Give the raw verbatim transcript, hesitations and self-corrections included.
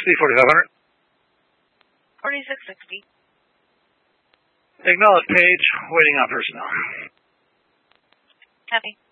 sixty, forty-five hundred. forty-six sixty. Acknowledge page, waiting on personnel. Copy.